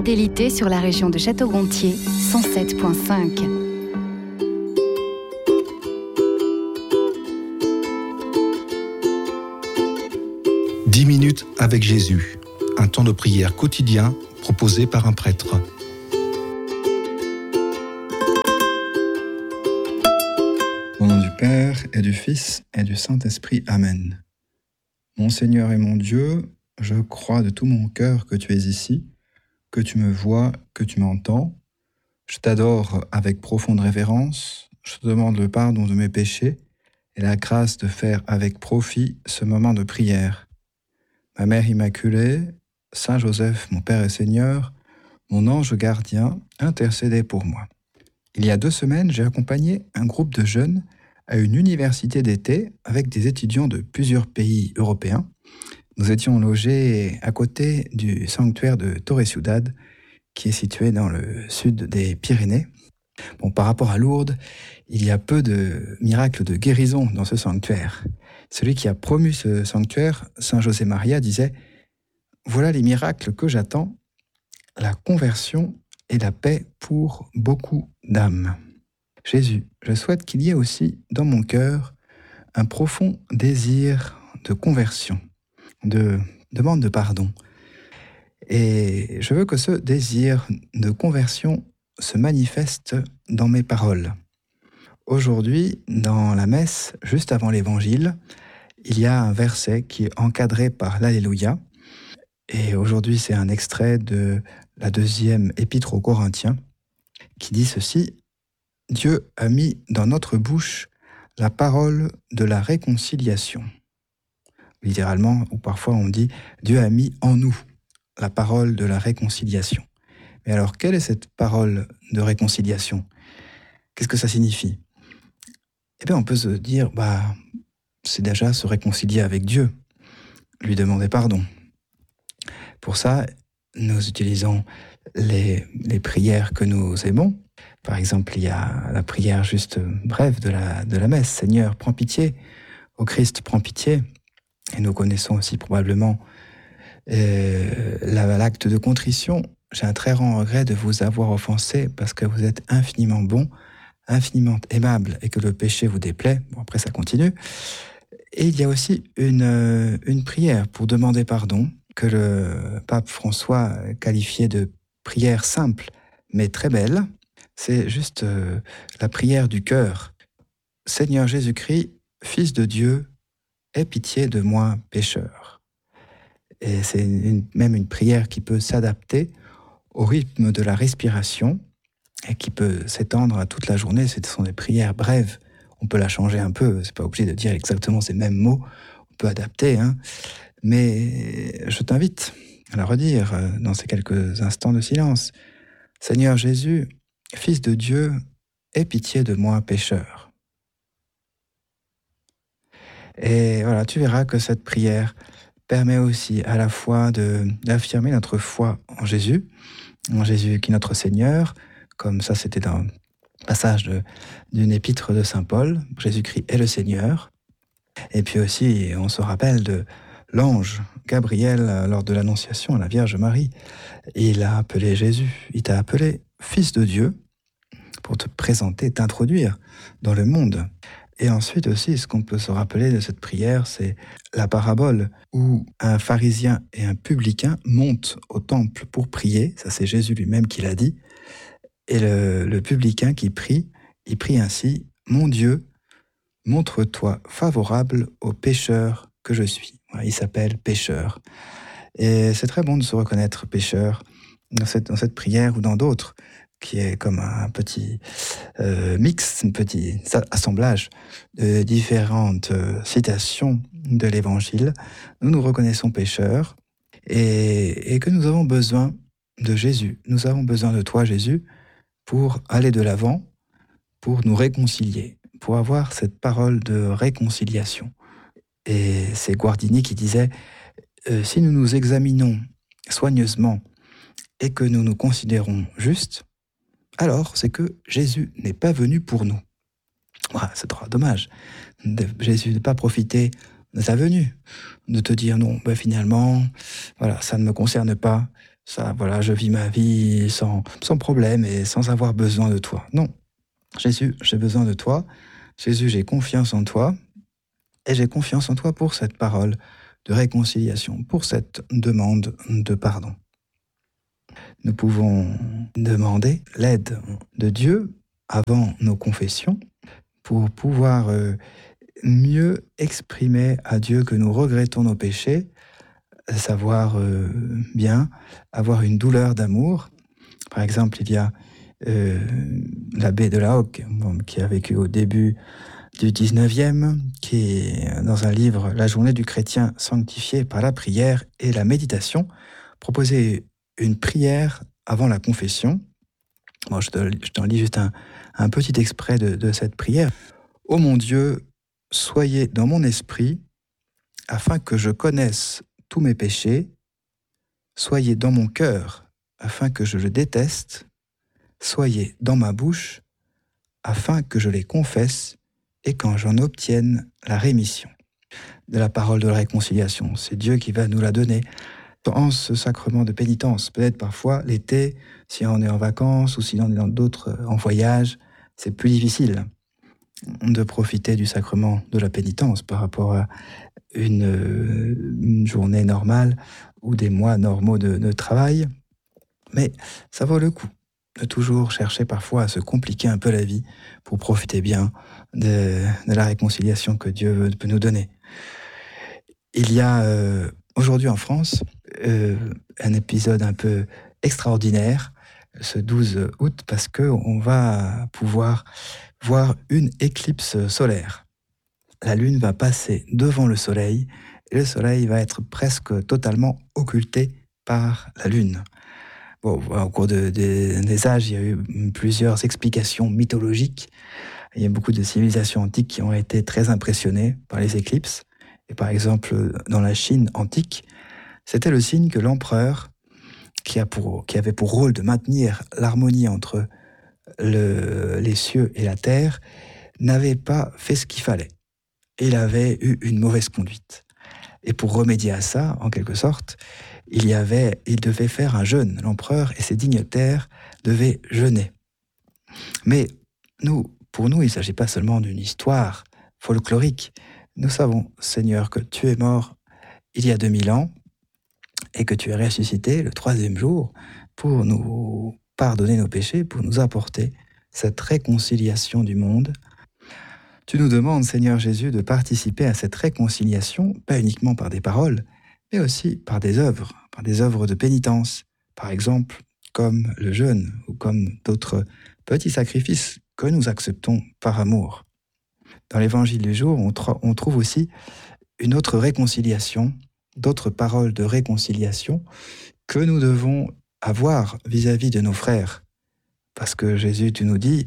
fidélité sur la région de Château-Gontier, 107.5. « 10 minutes avec Jésus », un temps de prière quotidien proposé par un prêtre. Au nom du Père et du Fils et du Saint-Esprit. Amen. Mon Seigneur et mon Dieu, je crois de tout mon cœur que tu es ici, que tu me vois, que tu m'entends. Je t'adore avec profonde révérence. Je te demande le pardon de mes péchés et la grâce de faire avec profit ce moment de prière. Ma Mère Immaculée, Saint Joseph, mon Père et Seigneur, mon ange gardien, intercédez pour moi. Il y a 2 semaines, j'ai accompagné un groupe de jeunes à une université d'été avec des étudiants de plusieurs pays européens. Nous étions logés à côté du sanctuaire de Torre Ciudad, qui est situé dans le sud des Pyrénées. Bon, par rapport à Lourdes, il y a peu de miracles de guérison dans ce sanctuaire. Celui qui a promu ce sanctuaire, Saint José Maria, disait « Voilà les miracles que j'attends, la conversion et la paix pour beaucoup d'âmes. » Jésus, je souhaite qu'il y ait aussi dans mon cœur un profond désir de conversion, de demande de pardon. Et je veux que ce désir de conversion se manifeste dans mes paroles. Aujourd'hui, dans la messe, juste avant l'évangile, il y a un verset qui est encadré par l'Alléluia. Et aujourd'hui, c'est un extrait de la 2e épître aux Corinthiens qui dit ceci: « Dieu a mis dans notre bouche la parole de la réconciliation. » Littéralement, ou parfois on dit « Dieu a mis en nous la parole de la réconciliation. » Mais alors, quelle est cette parole de réconciliation? Qu'est-ce que ça signifie? Eh bien, on peut se dire, c'est déjà se réconcilier avec Dieu, lui demander pardon. Pour ça, nous utilisons les prières que nous aimons. Par exemple, il y a la prière juste brève de la messe. « Seigneur, prends pitié. Ô Christ, prends pitié. » Et nous connaissons aussi probablement l'acte de contrition. « J'ai un très grand regret de vous avoir offensé parce que vous êtes infiniment bon, infiniment aimable et que le péché vous déplaît. » Bon, après, ça continue. Et il y a aussi une prière pour demander pardon que le pape François qualifiait de prière simple, mais très belle. C'est juste la prière du cœur. « Seigneur Jésus-Christ, Fils de Dieu, aie pitié de moi, pécheur. » Et c'est même une prière qui peut s'adapter au rythme de la respiration et qui peut s'étendre à toute la journée. Ce sont des prières brèves. On peut la changer un peu, c'est pas obligé de dire exactement ces mêmes mots. On peut adapter, Mais je t'invite à la redire dans ces quelques instants de silence. « Seigneur Jésus, Fils de Dieu, aie pitié de moi, pécheur. » Et voilà, tu verras que cette prière permet aussi à la fois d'affirmer notre foi en Jésus qui est notre Seigneur, comme ça c'était dans le passage d'une épître de Saint Paul, Jésus-Christ est le Seigneur. Et puis aussi, on se rappelle de l'ange Gabriel lors de l'Annonciation à la Vierge Marie. Il a appelé Jésus, il t'a appelé Fils de Dieu pour te présenter, t'introduire dans le monde. Et ensuite aussi, ce qu'on peut se rappeler de cette prière, c'est la parabole où un pharisien et un publicain montent au temple pour prier. Ça, c'est Jésus lui-même qui l'a dit. Et le publicain qui prie, il prie ainsi: « Mon Dieu, montre-toi favorable au pécheur que je suis. » Voilà, il s'appelle pécheur. Et c'est très bon de se reconnaître pécheur dans cette prière ou dans d'autres, qui est comme un petit mix, un petit assemblage de différentes citations de l'Évangile. Nous nous reconnaissons pécheurs et que nous avons besoin de Jésus. Nous avons besoin de toi, Jésus, pour aller de l'avant, pour nous réconcilier, pour avoir cette parole de réconciliation. Et c'est Guardini qui disait si nous nous examinons soigneusement et que nous nous considérons justes, alors c'est que Jésus n'est pas venu pour nous. Voilà, c'est trop dommage. Jésus n'a pas profité de ta venue, de te dire non, finalement, voilà, ça ne me concerne pas, ça, voilà, je vis ma vie sans problème et sans avoir besoin de toi. Non, Jésus, j'ai besoin de toi. Jésus, j'ai confiance en toi. Et j'ai confiance en toi pour cette parole de réconciliation, pour cette demande de pardon. Nous pouvons demander l'aide de Dieu avant nos confessions pour pouvoir mieux exprimer à Dieu que nous regrettons nos péchés, savoir bien avoir une douleur d'amour. Par exemple, il y a l'abbé de la Hocque, qui a vécu au début du 19e, qui est dans un livre « La journée du chrétien sanctifié par la prière et la méditation », proposait une prière avant la confession. Bon, je t'en lis juste un petit extrait de cette prière. « Ô mon Dieu, soyez dans mon esprit, afin que je connaisse tous mes péchés. Soyez dans mon cœur, afin que je le déteste. Soyez dans ma bouche, afin que je les confesse, et quand j'en obtienne la rémission. » De la parole de la réconciliation, c'est Dieu qui va nous la donner dans ce sacrement de pénitence. Peut-être parfois, l'été, si on est en vacances ou si on est dans d'autres en voyage, c'est plus difficile de profiter du sacrement de la pénitence par rapport à une journée normale ou des mois normaux de travail. Mais ça vaut le coup de toujours chercher parfois à se compliquer un peu la vie pour profiter bien de la réconciliation que Dieu peut nous donner. Il y a aujourd'hui en France un épisode un peu extraordinaire ce 12 août parce qu'on va pouvoir voir une éclipse solaire. La Lune va passer devant le Soleil et le Soleil va être presque totalement occulté par la Lune. Bon, au cours des âges, il y a eu plusieurs explications mythologiques. Il y a beaucoup de civilisations antiques qui ont été très impressionnées par les éclipses. Et par exemple, dans la Chine antique, c'était le signe que l'empereur, qui avait pour rôle de maintenir l'harmonie entre les cieux et la terre, n'avait pas fait ce qu'il fallait. Il avait eu une mauvaise conduite. Et pour remédier à ça, en quelque sorte, il devait faire un jeûne. L'empereur et ses dignitaires devaient jeûner. Mais pour nous, il ne s'agit pas seulement d'une histoire folklorique. Nous savons, Seigneur, que tu es mort il y a 2000 ans et que tu es ressuscité le 3e jour pour nous pardonner nos péchés, pour nous apporter cette réconciliation du monde. Tu nous demandes, Seigneur Jésus, de participer à cette réconciliation, pas uniquement par des paroles, mais aussi par des œuvres de pénitence, par exemple comme le jeûne ou comme d'autres petits sacrifices que nous acceptons par amour. Dans l'évangile du jour, on trouve aussi une autre réconciliation, d'autres paroles de réconciliation que nous devons avoir vis-à-vis de nos frères. Parce que Jésus, tu nous dis,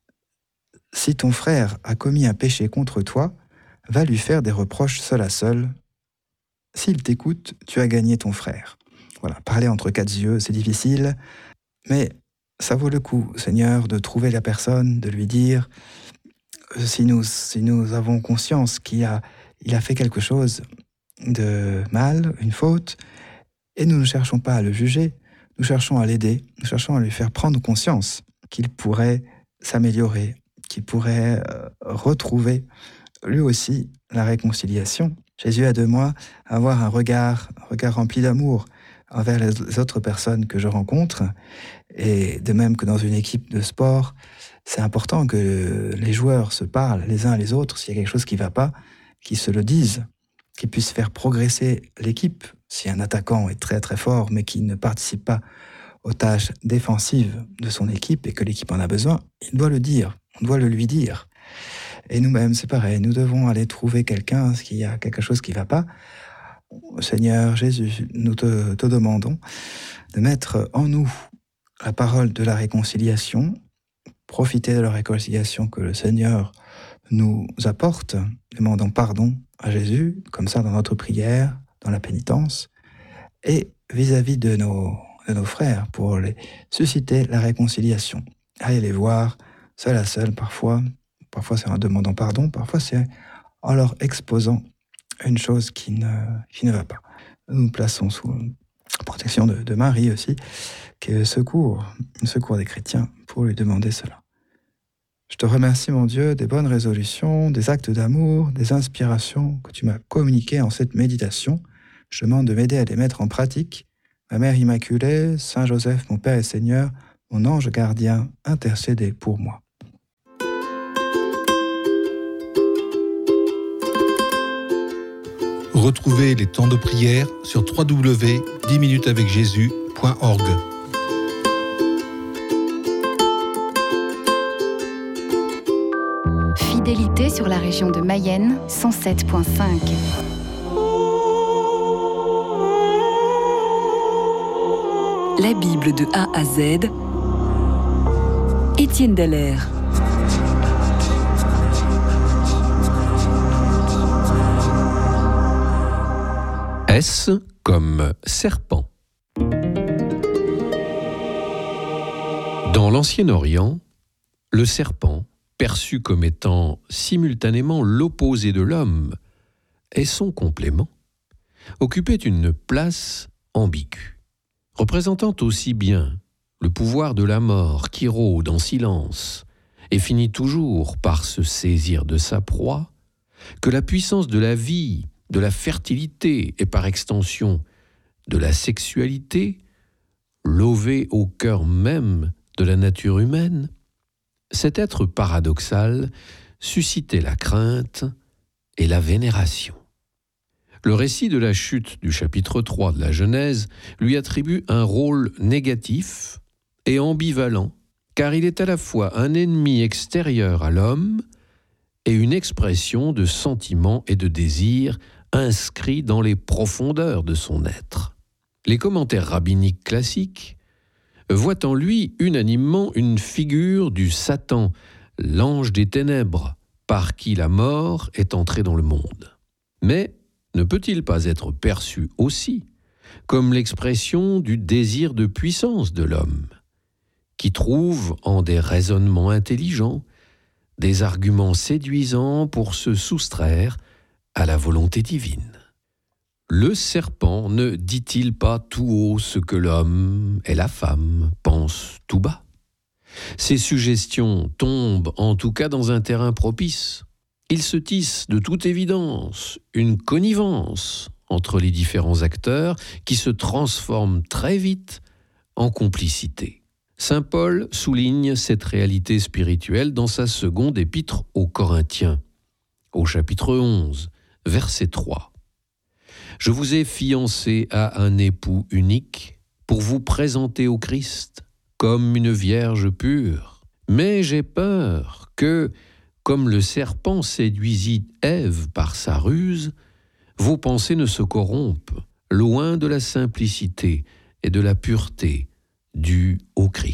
si ton frère a commis un péché contre toi, va lui faire des reproches seul à seul. S'il t'écoute, tu as gagné ton frère. Voilà, parler entre quatre yeux, c'est difficile, mais ça vaut le coup, Seigneur, de trouver la personne, de lui dire, si nous avons conscience qu'il a fait quelque chose de mal, une faute, et nous ne cherchons pas à le juger, nous cherchons à l'aider, nous cherchons à lui faire prendre conscience qu'il pourrait s'améliorer, qu'il pourrait retrouver lui aussi la réconciliation. Jésus a de moi avoir un regard rempli d'amour envers les autres personnes que je rencontre, et de même que dans une équipe de sport, c'est important que les joueurs se parlent les uns les autres, s'il y a quelque chose qui ne va pas, qu'ils se le disent, qu'ils puissent faire progresser l'équipe. Si un attaquant est très très fort, mais qui ne participe pas aux tâches défensives de son équipe et que l'équipe en a besoin, il doit le dire, on doit le lui dire. Et nous-mêmes, c'est pareil, nous devons aller trouver quelqu'un, s'il y a quelque chose qui ne va pas. Seigneur Jésus, nous te demandons de mettre en nous la parole de la réconciliation, profiter de la réconciliation que le Seigneur nous apporte, demandons pardon à Jésus, comme ça dans notre prière, dans la pénitence, et vis-à-vis de nos frères, pour les susciter la réconciliation. Aller les voir, seul à seul parfois c'est en demandant pardon, parfois c'est en leur exposant une chose qui ne va pas. Nous nous plaçons sous la protection de Marie aussi, qui est le secours des chrétiens, pour lui demander cela. Je te remercie, mon Dieu, des bonnes résolutions, des actes d'amour, des inspirations que tu m'as communiquées en cette méditation. Je demande de m'aider à les mettre en pratique. Ma Mère Immaculée, Saint Joseph, mon Père et Seigneur, mon ange gardien, intercédez pour moi. Retrouvez les temps de prière sur www.10minutesavecjésus.org. Fidélité sur la région de Mayenne, 107.5. La Bible de A à Z, Étienne Dallaire. S comme serpent. Dans l'Ancien Orient, le serpent, perçu comme étant simultanément l'opposé de l'homme et son complément, occupait une place ambiguë, représentant aussi bien le pouvoir de la mort qui rôde en silence et finit toujours par se saisir de sa proie, que la puissance de la vie, de la fertilité et par extension de la sexualité, lové au cœur même de la nature humaine, cet être paradoxal suscitait la crainte et la vénération. Le récit de la chute du chapitre 3 de la Genèse lui attribue un rôle négatif et ambivalent, car il est à la fois un ennemi extérieur à l'homme et une expression de sentiments et de désirs inscrits dans les profondeurs de son être. Les commentaires rabbiniques classiques voient en lui unanimement une figure du Satan, l'ange des ténèbres, par qui la mort est entrée dans le monde. Mais ne peut-il pas être perçu aussi comme l'expression du désir de puissance de l'homme, qui trouve en des raisonnements intelligents des arguments séduisants pour se soustraire à la volonté divine? Le serpent ne dit-il pas tout haut ce que l'homme et la femme pensent tout bas? Ces suggestions tombent en tout cas dans un terrain propice. Il se tisse de toute évidence une connivence entre les différents acteurs qui se transforment très vite en complicité. Saint Paul souligne cette réalité spirituelle dans sa seconde épître aux Corinthiens, au chapitre 11, verset 3. « Je vous ai fiancé à un époux unique pour vous présenter au Christ comme une vierge pure. Mais j'ai peur que, comme le serpent séduisit Ève par sa ruse, vos pensées ne se corrompent, loin de la simplicité et de la pureté due au Christ. »